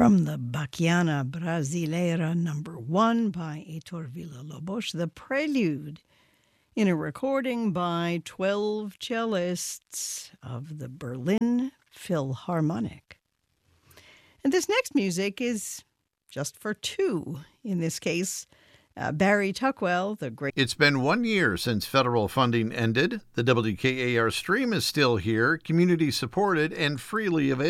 From the Bachiana Brasileira Number 1 by Heitor Villa-Lobos, the prelude in a recording by 12 cellists of the Berlin Philharmonic. And this next music is just for two. In this case, Barry Tuckwell, the great... It's been 1 year since federal funding ended. The WKAR stream is still here, community-supported and freely available.